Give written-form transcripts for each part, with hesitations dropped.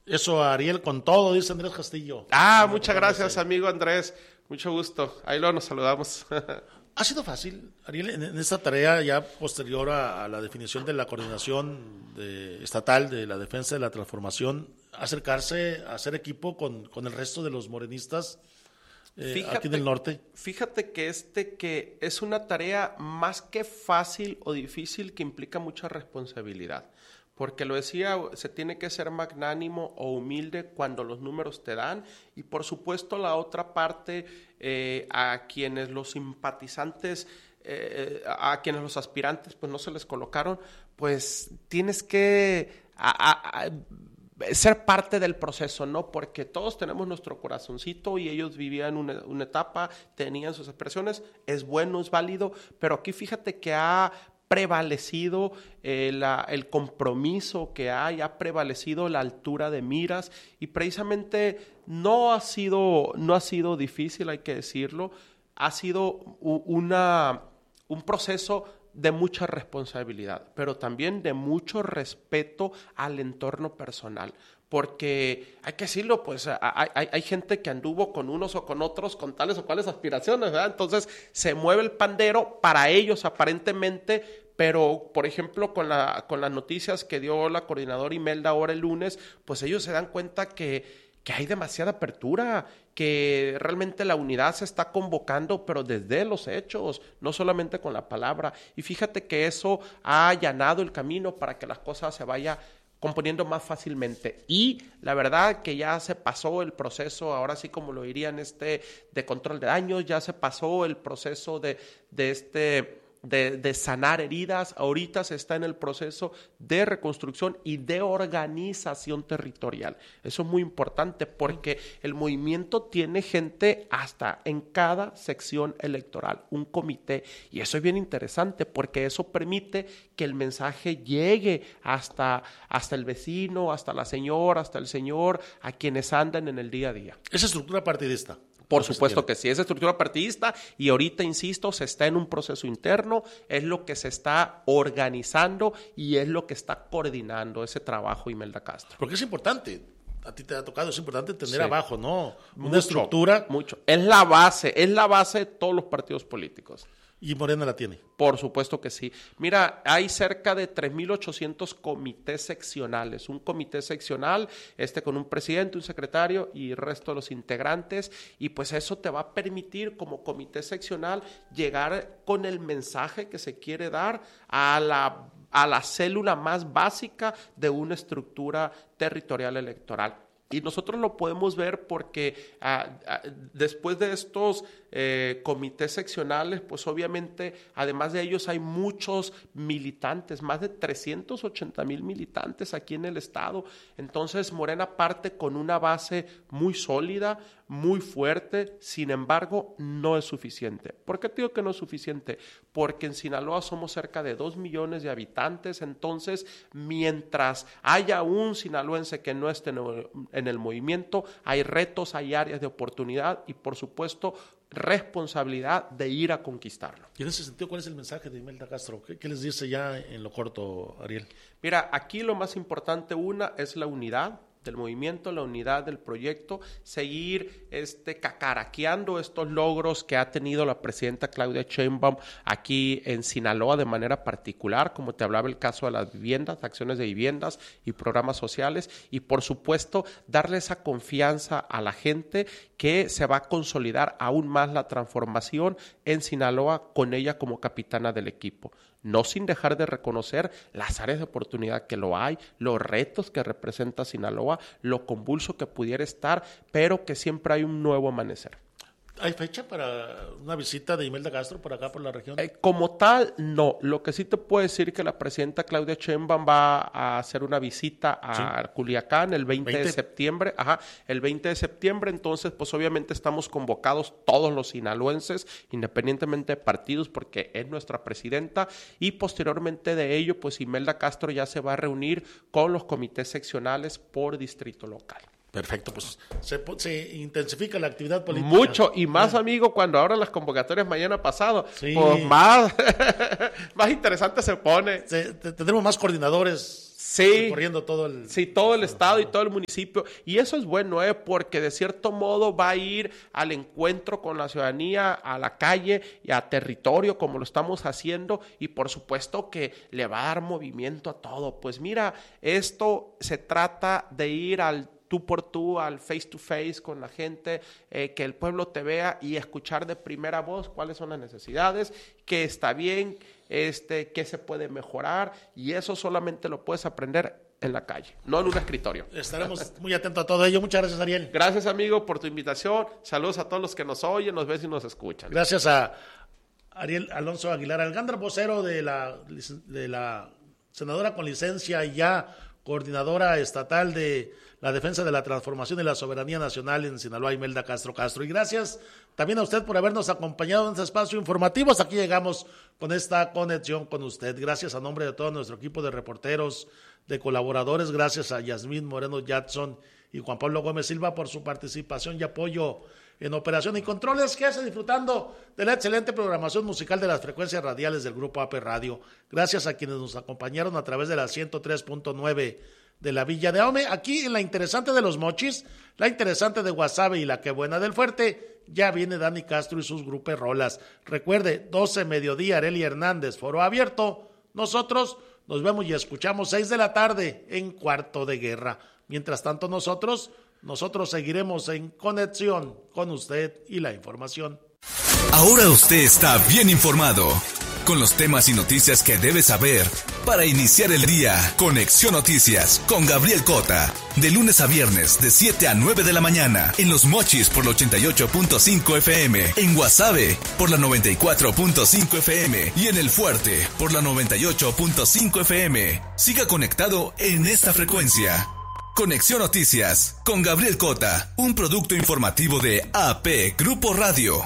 Eso, Ariel, con todo, dice Andrés Castillo. Muchas gracias, amigo Andrés. Mucho gusto. Ahí luego nos saludamos. ¿Ha sido fácil, Ariel, en esta tarea ya posterior a la definición de la coordinación estatal de la defensa de la transformación, acercarse a hacer equipo con el resto de los morenistas aquí del norte? Fíjate que es una tarea más que fácil o difícil, que implica mucha responsabilidad. Porque lo decía, se tiene que ser magnánimo o humilde cuando los números te dan, y por supuesto la otra parte, a quienes los simpatizantes, a quienes los aspirantes pues no se les colocaron, pues tienes que ser parte del proceso, ¿no? Porque todos tenemos nuestro corazoncito y ellos vivían una etapa, tenían sus expresiones, es bueno, es válido, pero aquí fíjate que ha prevalecido el compromiso que hay, ha prevalecido la altura de miras, y precisamente no ha sido difícil, hay que decirlo, ha sido un proceso de mucha responsabilidad, pero también de mucho respeto al entorno personal. Porque hay que decirlo, pues hay gente que anduvo con unos o con otros con tales o cuales aspiraciones, ¿verdad? Entonces se mueve el pandero para ellos aparentemente, pero por ejemplo con las noticias que dio la coordinadora Imelda ahora el lunes, pues ellos se dan cuenta que hay demasiada apertura, que realmente la unidad se está convocando, pero desde los hechos, no solamente con la palabra. Y fíjate que eso ha allanado el camino para que las cosas se vayan componiendo más fácilmente. Y la verdad que ya se pasó el proceso, ahora sí como lo dirían, de control de daños, ya se pasó el proceso de sanar heridas. Ahorita se está en el proceso de reconstrucción y de organización territorial. Eso es muy importante porque el movimiento tiene gente hasta en cada sección electoral, un comité, y eso es bien interesante porque eso permite que el mensaje llegue hasta el vecino, hasta la señora, hasta el señor, a quienes andan en el día a día. Esa estructura partidista. Por supuesto que sí, es estructura partidista, y ahorita, insisto, se está en un proceso interno, es lo que se está organizando y es lo que está coordinando ese trabajo Imelda Castro. Porque es importante, a ti te ha tocado, es importante tener abajo, ¿no? Una estructura. Mucho. Es la base de todos los partidos políticos. ¿Y Morena la tiene? Por supuesto que sí. Mira, hay cerca de 3,800 comités seccionales. Un comité seccional, con un presidente, un secretario y el resto de los integrantes. Y pues eso te va a permitir como comité seccional llegar con el mensaje que se quiere dar a la célula más básica de una estructura territorial electoral. Y nosotros lo podemos ver porque después de estos comités seccionales, pues obviamente, además de ellos, hay muchos militantes, más de 380,000 militantes aquí en el estado. Entonces, Morena parte con una base muy sólida, muy fuerte, sin embargo, no es suficiente. ¿Por qué te digo que no es suficiente? Porque en Sinaloa somos cerca de 2 millones de habitantes, entonces, mientras haya un sinaloense que no esté en el movimiento, hay retos, hay áreas de oportunidad y, por supuesto, responsabilidad de ir a conquistarlo. Y en ese sentido, ¿cuál es el mensaje de Imelda Castro? ¿Qué les dice ya en lo corto, Ariel? Mira, aquí lo más importante, es la unidad del movimiento, la unidad del proyecto, seguir cacaraqueando estos logros que ha tenido la presidenta Claudia Sheinbaum aquí en Sinaloa de manera particular, como te hablaba el caso de las viviendas, acciones de viviendas y programas sociales, y por supuesto darle esa confianza a la gente que se va a consolidar aún más la transformación en Sinaloa con ella como capitana del equipo. No sin dejar de reconocer las áreas de oportunidad que lo hay, los retos que representa Sinaloa, lo convulso que pudiera estar, pero que siempre hay un nuevo amanecer. ¿Hay fecha para una visita de Imelda Castro por acá, por la región? Como tal, no. Lo que sí te puedo decir es que la presidenta Claudia Sheinbaum va a hacer una visita a Culiacán el 20 de septiembre. El 20 de septiembre. Entonces, pues obviamente estamos convocados todos los sinaloenses, independientemente de partidos, porque es nuestra presidenta. Y posteriormente de ello, pues Imelda Castro ya se va a reunir con los comités seccionales por distrito local. Perfecto, pues se intensifica la actividad política. Mucho, y más, amigo, cuando abran las convocatorias mañana pasado, Sí. pues más, más interesante se pone. Tendremos más coordinadores Sí, corriendo todo el... sí, todo el estado y todo el municipio. Y eso es bueno, porque de cierto modo va a ir al encuentro con la ciudadanía, a la calle y a territorio, como lo estamos haciendo. Y por supuesto que le va a dar movimiento a todo. Pues mira, esto se trata de ir al tú por tú, al face to face con la gente, que el pueblo te vea y escuchar de primera voz cuáles son las necesidades, qué está bien, qué se puede mejorar, y eso solamente lo puedes aprender en la calle, no en un escritorio. Estaremos muy atentos a todo ello. Muchas gracias, Ariel. Gracias, amigo, por tu invitación. Saludos a todos los que nos oyen, nos ven y nos escuchan. Gracias a Ariel Alonso Aguilar Algándara, vocero de la senadora con licencia y ya coordinadora estatal de la defensa de la transformación y la soberanía nacional en Sinaloa, Imelda Castro Castro. Y gracias también a usted por habernos acompañado en este espacio informativo. Hasta aquí llegamos con esta conexión con usted. Gracias a nombre de todo nuestro equipo de reporteros, de colaboradores. Gracias a Yasmín Moreno Jackson y Juan Pablo Gómez Silva por su participación y apoyo en operación y controles. Que hace disfrutando de la excelente programación musical de las frecuencias radiales del Grupo AP Radio. Gracias a quienes nos acompañaron a través de la 103.9 de la Villa de Ahome, aquí en la interesante de Los Mochis, la interesante de Guasave y la que buena del Fuerte. Ya viene Dani Castro y sus grupos rolas. Recuerde, 12 mediodía, Arely Hernández, foro abierto. Nosotros nos vemos y escuchamos 6 de la tarde en Cuarto de Guerra. Mientras tanto nosotros seguiremos en conexión con usted y la información. Ahora usted está bien informado con los temas y noticias que debe saber para iniciar el día. Conexión Noticias con Gabriel Cota, de lunes a viernes de 7 a 9 de la mañana en Los Mochis por la 88.5 FM, en Guasave por la 94.5 FM y en El Fuerte por la 98.5 FM. Siga conectado en esta frecuencia. Conexión Noticias con Gabriel Cota, un producto informativo de AP Grupo Radio.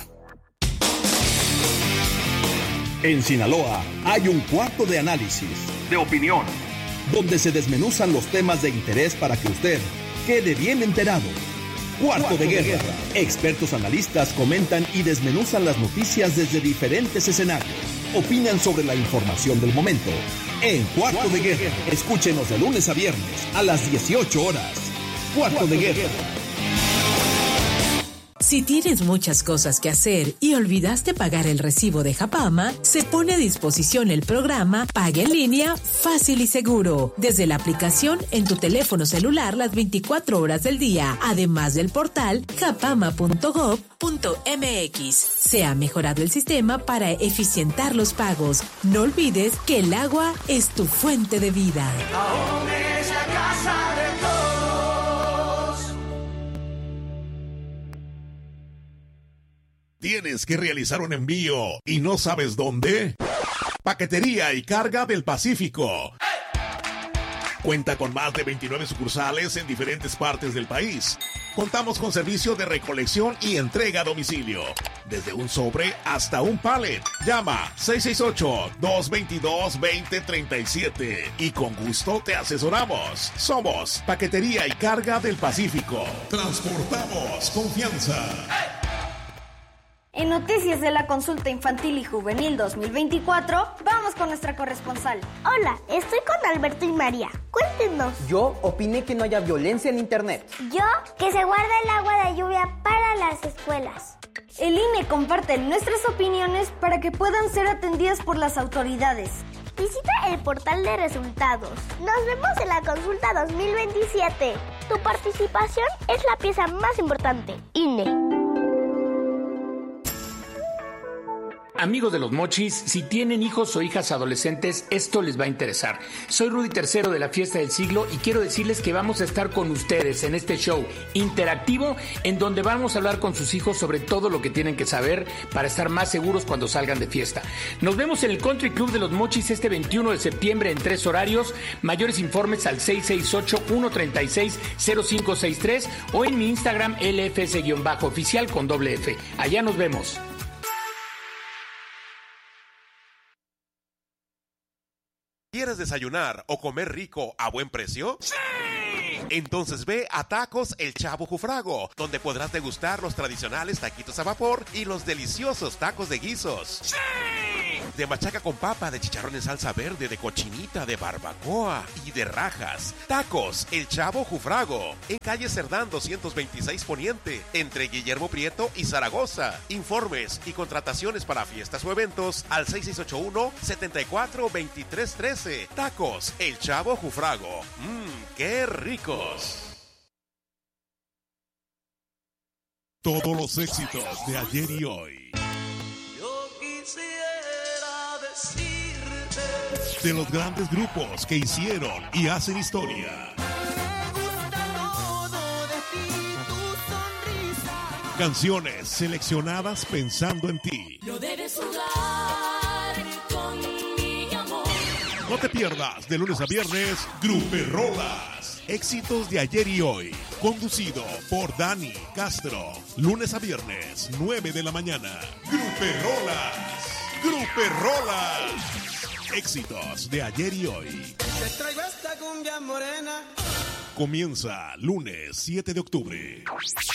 En Sinaloa hay un cuarto de análisis, de opinión, donde se desmenuzan los temas de interés para que usted quede bien enterado. Cuarto de Guerra. Expertos analistas comentan y desmenuzan las noticias desde diferentes escenarios. Opinan sobre la información del momento. En Cuarto de Guerra. Escúchenos de lunes a viernes a las 18 horas. Cuarto de Guerra. Si tienes muchas cosas que hacer y olvidaste pagar el recibo de Japama, se pone a disposición el programa Paga en Línea Fácil y Seguro, desde la aplicación en tu teléfono celular las 24 horas del día, además del portal japama.gov.mx. Se ha mejorado el sistema para eficientar los pagos. No olvides que el agua es tu fuente de vida. Ahome es la casa de todos. ¿Tienes que realizar un envío y no sabes dónde? Paquetería y Carga del Pacífico. Cuenta con más de 29 sucursales en diferentes partes del país. Contamos con servicio de recolección y entrega a domicilio, desde un sobre hasta un pallet. Llama 668-222-2037 y con gusto te asesoramos. Somos Paquetería y Carga del Pacífico. Transportamos confianza. En Noticias de la Consulta Infantil y Juvenil 2024, vamos con nuestra corresponsal. Hola, estoy con Alberto y María. Cuéntenos. Yo opiné que no haya violencia en internet. Yo, que se guarda el agua de lluvia para las escuelas. El INE comparte nuestras opiniones para que puedan ser atendidas por las autoridades. Visita el portal de resultados. Nos vemos en la consulta 2027. Tu participación es la pieza más importante. INE. Amigos de Los Mochis, si tienen hijos o hijas adolescentes, esto les va a interesar. Soy Rudy III de la Fiesta del Siglo y quiero decirles que vamos a estar con ustedes en este show interactivo en donde vamos a hablar con sus hijos sobre todo lo que tienen que saber para estar más seguros cuando salgan de fiesta. Nos vemos en el Country Club de Los Mochis este 21 de septiembre en 3 horarios. Mayores informes al 668-136-0563 o en mi Instagram LFS-oficial con doble F. Allá nos vemos. ¿Quieres desayunar o comer rico a buen precio? ¡Sí! Entonces ve a Tacos El Chavo Jufrago, donde podrás degustar los tradicionales taquitos a vapor y los deliciosos tacos de guisos. ¡Sí! De machaca con papa, de chicharrón en salsa verde, de cochinita, de barbacoa y de rajas. Tacos El Chavo Jufrago, en calle Cerdán 226 Poniente, entre Guillermo Prieto y Zaragoza. Informes y contrataciones para fiestas o eventos al 6681-742313. Tacos El Chavo Jufrago. ¡Qué ricos! Todos los éxitos de ayer y hoy. Yo quisiera decirte De los grandes grupos que hicieron y hacen historia. Canciones seleccionadas pensando en ti. No debes jugar con mi amor. No te pierdas de lunes a viernes Gruperrolas. Éxitos de ayer y hoy. Conducido por Dani Castro. Lunes a viernes, 9 de la mañana. Gruperrolas. Gruperrolas. Éxitos de ayer y hoy. Te traigo esta cumbia morena. Comienza lunes 7 de octubre.